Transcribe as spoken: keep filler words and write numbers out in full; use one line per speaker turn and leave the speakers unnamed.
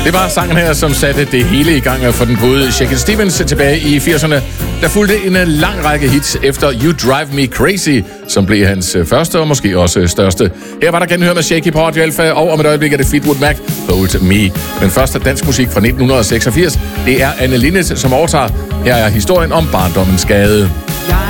Det var sangen her, som satte det hele i gang for den gode Shakin' Stevens tilbage i firserne. Der fulgte en lang række hits efter You Drive Me Crazy, som blev hans første og måske også største. Her var der genhør med Shaky på Radio Alpha, og om et øjeblik er det Fleetwood Mac, Hold Me. Men først er dansk musik fra nitten seksogfirs. Det er Anne Linnet, som overtager. Her er historien om barndommens skade.